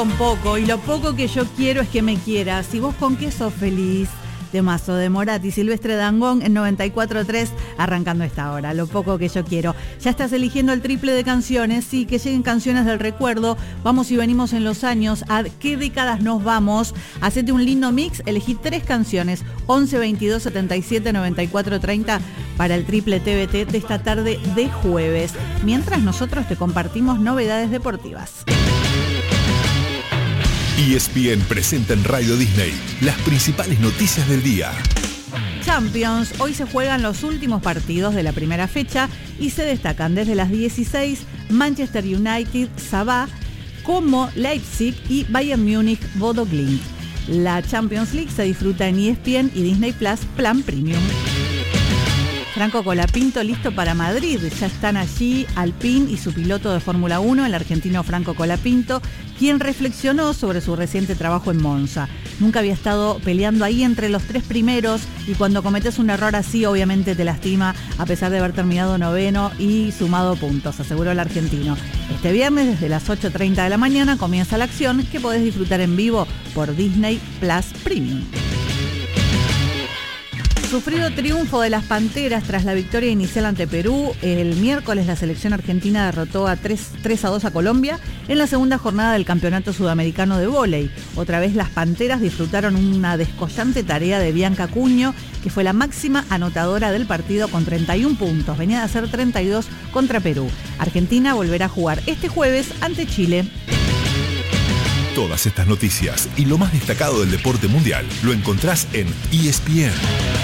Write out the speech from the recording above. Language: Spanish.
Un poco, y lo poco que yo quiero es que me quieras. ¿Y vos con qué sos feliz? Temazo de Morat y Silvestre Dangond en 94.3, arrancando esta hora. Lo poco que yo quiero. Ya estás eligiendo el triple de canciones. Sí, que lleguen canciones del recuerdo. Vamos y venimos en los años. ¿A qué décadas nos vamos? Hacete un lindo mix. Elegí 3 canciones. 11, 22, 77, 94, 30 para el triple TBT de esta tarde de jueves. Mientras nosotros te compartimos novedades deportivas. ESPN presenta en Radio Disney las principales noticias del día. Champions, hoy se juegan los últimos partidos de la primera fecha y se destacan desde las 16 Manchester United, Sabah, como Leipzig y Bayern Múnich, Bodo Glimt. La Champions League se disfruta en ESPN y Disney Plus Plan Premium. Franco Colapinto listo para Madrid. Ya están allí Alpine y su piloto de Fórmula 1, el argentino Franco Colapinto, quien reflexionó sobre su reciente trabajo en Monza. Nunca había estado peleando ahí entre los 3 primeros y cuando cometes un error así obviamente te lastima, a pesar de haber terminado noveno y sumado puntos, aseguró el argentino. Este viernes desde las 8:30 de la mañana comienza la acción que podés disfrutar en vivo por Disney Plus Premium. Sufrido triunfo de las Panteras tras la victoria inicial ante Perú. El miércoles la selección argentina derrotó a 3-2 a Colombia en la segunda jornada del Campeonato Sudamericano de Vóley. Otra vez las Panteras disfrutaron una descollante tarea de Bianca Cuño, que fue la máxima anotadora del partido con 31 puntos. Venía de hacer 32 contra Perú. Argentina volverá a jugar este jueves ante Chile. Todas estas noticias y lo más destacado del deporte mundial lo encontrás en ESPN.